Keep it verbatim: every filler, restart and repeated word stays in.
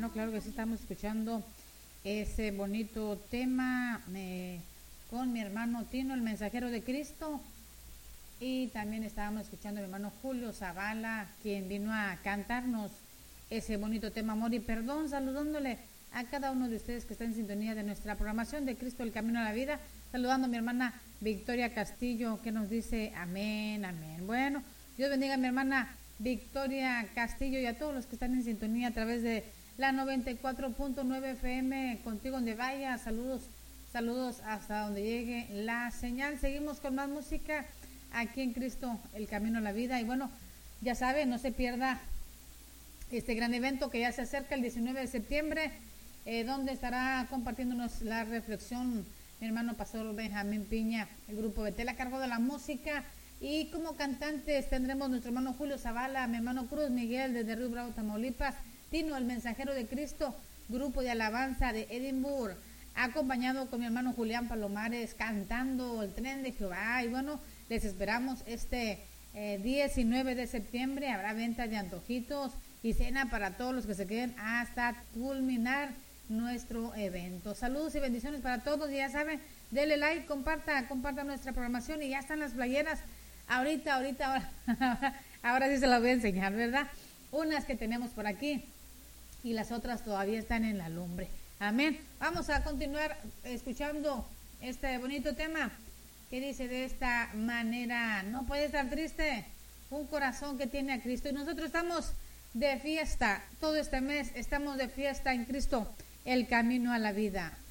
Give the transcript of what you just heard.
bueno, claro que sí, estamos escuchando ese bonito tema eh, con mi hermano Tino, el mensajero de Cristo. Y también estábamos escuchando a mi hermano Julio Zavala, quien vino a cantarnos ese bonito tema, Amor y Perdón, saludándole a cada uno de ustedes que está en sintonía de nuestra programación de Cristo, el Camino a la Vida. Saludando a mi hermana Victoria Castillo, que nos dice amén, amén. Bueno, Dios bendiga a mi hermana Victoria Castillo y a todos los que están en sintonía a través de la noventa y cuatro punto nueve F M, contigo donde vaya. Saludos, saludos hasta donde llegue la señal. Seguimos con más música aquí en Cristo, el Camino a la Vida. Y bueno, ya sabe, no se pierda este gran evento que ya se acerca el diecinueve de septiembre, eh, donde estará compartiéndonos la reflexión mi hermano pastor Benjamín Piña. El grupo Betel a cargo de la música, y como cantantes tendremos nuestro hermano Julio Zavala, mi hermano Cruz Miguel desde Río Bravo, Tamaulipas, Tino, el mensajero de Cristo, grupo de alabanza de Edimburgo, acompañado con mi hermano Julián Palomares cantando el Tren de Jehová. Y bueno, les esperamos este eh, diecinueve de septiembre. Habrá venta de antojitos y cena para todos los que se queden hasta culminar nuestro evento. Saludos y bendiciones para todos, y ya saben, denle like, comparta, comparta nuestra programación. Y ya están las playeras, ahorita, ahorita, ahora, ahora sí se las voy a enseñar, ¿verdad? Unas que tenemos por aquí y las otras todavía están en la lumbre. Amén. Vamos a continuar escuchando este bonito tema que dice de esta manera: no puede estar triste un corazón que tiene a Cristo. Y nosotros estamos de fiesta todo este mes, estamos de fiesta en Cristo, el Camino a la Vida.